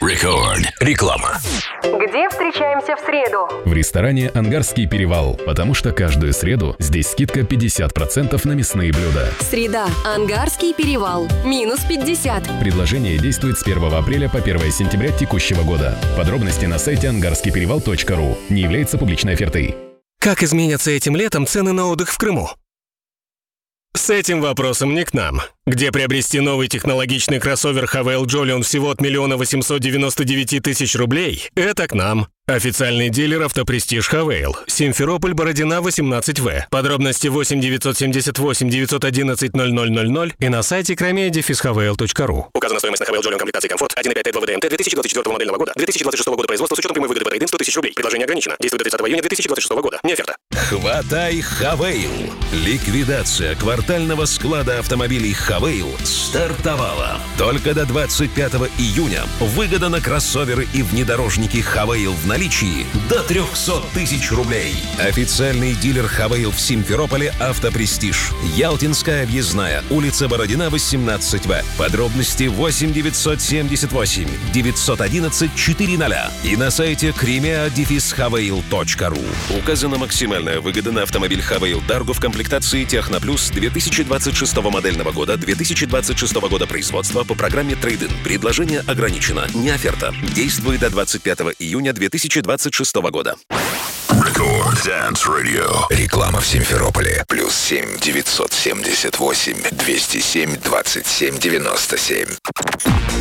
Рекорд. Реклама. Где встречаемся в среду? В ресторане «Ангарский перевал», потому что каждую среду здесь скидка 50% на мясные блюда. Среда. Ангарский перевал. Минус 50. Предложение действует с 1 апреля по 1 сентября текущего года. Подробности на сайте angarskiyperевал.ru. Не является публичной офертой. Как изменятся этим летом цены на отдых в Крыму? С этим вопросом не к нам. Где приобрести новый технологичный кроссовер Havail Jolion всего от 1 899 000 рублей? Это к нам. Официальный дилер «Автопрестиж Havail». Симферополь, Бородина, 18В. Подробности 8 978 911 0000 и на сайте crimea-havail.ru. Указана стоимость на Havail Jolion комплектации комфорт 1.5 2 ВДМТ 2024 модельного года, 2026 года производства с учетом прямой выгоды по трейд-ин 100 000 рублей. Предложение ограничено. Действует до 30 июня 2026 года. Не оферта. Хватай Havail. Ликвидация квартального склада автомобилей Havail стартовала. Только до 25 июня выгода на кроссоверы и внедорожники Havail в наличии до 300 000 рублей. Официальный дилер Havail в Симферополе «Автопрестиж». Ялтинская объездная, улица Бородина, 18В. Подробности 8 978 911 400 и на сайте crimea-havail.ru. Указана максимальная выгода на автомобиль Havail Dargo в комплектации Техноплюс 2026 модельного года, 2026 года производства по программе трейд-ин. Предложение ограничено. Не оферта. Действует до 25 июня 2026 года. Рекорд Dance Radio. Реклама в Симферополе. +7 978 207 27 97.